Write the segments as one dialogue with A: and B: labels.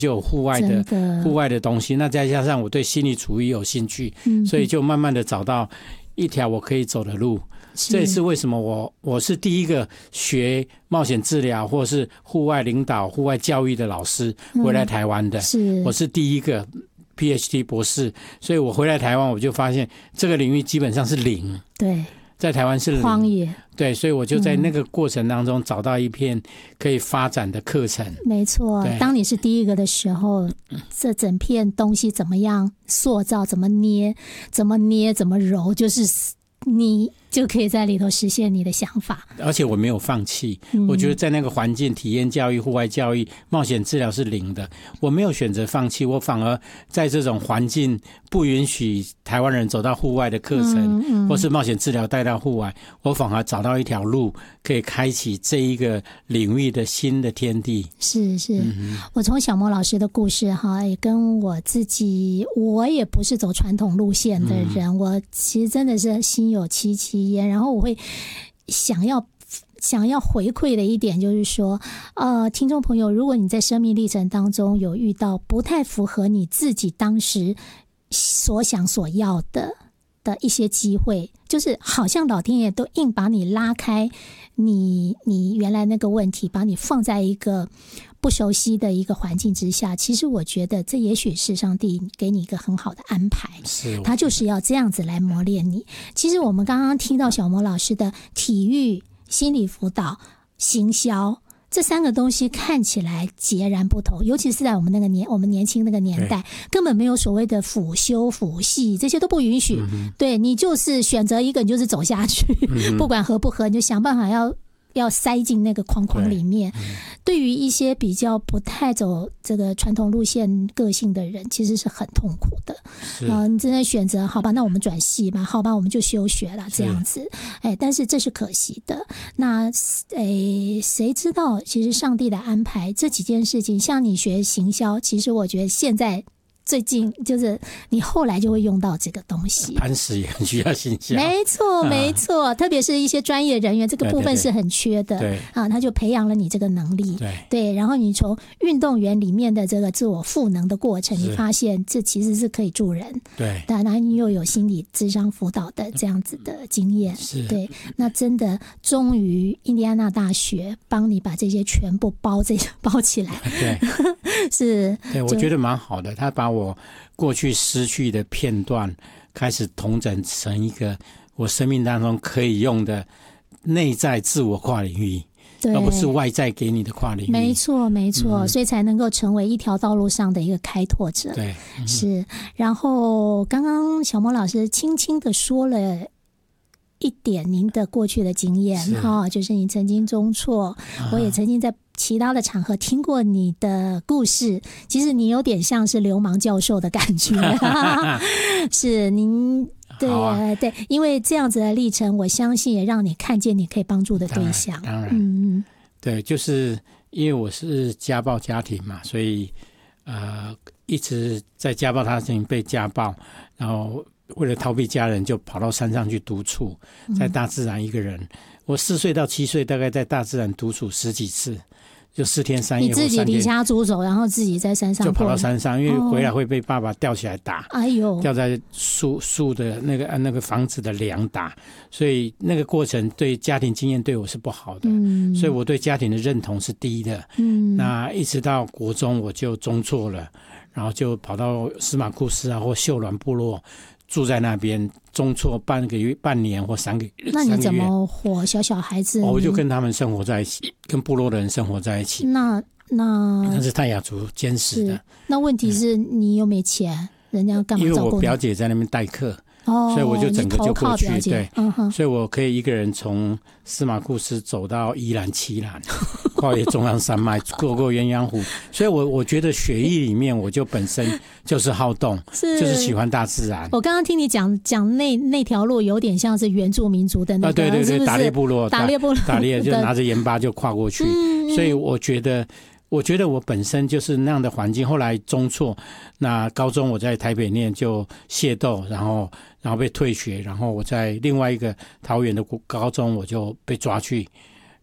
A: 就有户外的东西，那再加上我对心理主义有兴趣，所以就慢慢的找到一条我可以走的路。这也是为什么我是第一个学冒险治疗或是户外领导、户外教育的老师回来台湾的，我是第一个 PhD 博士，所以我回来台湾我就发现这个领域基本上是零，
B: 对，在
A: 台湾是零，
B: 荒野，
A: 对，所以我就在那个过程当中找到一片可以发展的课程。
B: 没错，当你是第一个的时候，这整片东西怎么样塑造，怎么捏，怎么揉，就是你就可以在里头实现你的想法。
A: 而且我没有放弃，我觉得在那个环境，体验教育、户外教育、冒险治疗是零的，我没有选择放弃，我反而在这种环境不允许台湾人走到户外的课程，或是冒险治疗带到户外，我反而找到一条路可以开启这一个领域的新的天地。
B: 是，我从小莫老师的故事哈，也跟我自己，我也不是走传统路线的人，我其实真的是心有戚戚焉，然后我会想要回馈的一点就是说，听众朋友，如果你在生命历程当中有遇到不太符合你自己当时所想所要的一些机会，就是好像老天爷都硬把你拉开你原来那个问题，把你放在一个不熟悉的一个环境之下，其实我觉得这也许是上帝给你一个很好的安排，他就是要这样子来磨练你。其实我们刚刚听到小魔老师的体育、心理辅导、行销这三个东西看起来截然不同，尤其是在我们年轻那个年代，根本没有所谓的辅修辅系，这些都不允许。对，你就是选择一个，你就是走下去，不管合不合，你就想办法要塞进那个框框里面。对于一些比较不太走这个传统路线个性的人，其实是很痛苦的。你真的选择好吧，那我们转系吧，好吧，我们就休学了这样子。但是这是可惜的。那谁知道其实上帝的安排这几件事情，像你学行销，其实我觉得现在最近就是你后来就会用到这个东西，
A: 磐石也很需要行销，
B: 没错，特别是一些专业人员，这个部分是很缺的，
A: 对
B: 他就培养了你这个能力，对，然后你从运动员里面的这个自我赋能的过程，你发现这其实是可以助人，
A: 对，
B: 当然你又有心理諮商辅导的这样子的经验，对，那真的终于印第安纳大学帮你把这些全部包起来，
A: 对，对，我觉得蛮好的，他把我过去失去的片段开始统整成一个我生命当中可以用的内在自我跨领域，而不是外在给你的跨领域。没错，所以才能够成为一条道路上的一个开拓者。 对，
B: 是。然后刚刚小魔老师轻轻的说了一点您的过去的经验，就是你曾经中辍，我也曾经在其他的场合听过你的故事，其实你有点像是流氓教授的感觉是您对，因为这样子的历程，我相信也让你看见你可以帮助的对象。
A: 当然，对，就是因为我是家暴家庭嘛，所以一直在家暴家庭被家暴，然后为了逃避家人，就跑到山上去独处，在大自然一个人。我4岁到7岁，大概在大自然独处10几次，就4天3夜。
B: 你自己离家出走，然后自己在山上
A: 就跑到山上，因为回来会被爸爸吊起来打，吊在树的那个房子的梁打，所以那个过程对家庭经验对我是不好的，所以我对家庭的认同是低的。那一直到国中我就中辍了，然后就跑到司马库斯或秀峦部落。住在那边中辍半年或3个月。
B: 那你怎么活？小孩子
A: 我就跟他们生活在一起，跟部落的人生活在一起。
B: 那
A: 是泰雅族坚持的。
B: 那问题是你又没钱，人家干嘛照顾你？
A: 因为我表姐在那边代课，所以我就整个就过去，对，所以我可以一个人从司马库斯走到宜兰七兰，跨越中央山脉，过鸳鸯湖。所以我觉得血液里面我就本身就是好动，就是喜欢大自然。
B: 我刚刚听你讲那条路有点像是原住民族的那个，
A: 对，
B: 是不是
A: 打猎部落就拿着盐巴就跨过去。所以我觉得我本身就是那样的环境。后来中辍，那高中我在台北念就械斗，然后被退学，然后我在另外一个桃园的高中我就被抓去，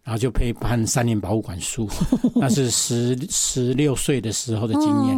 A: 然后就被判3年保护管束，那是16岁的时候的经验。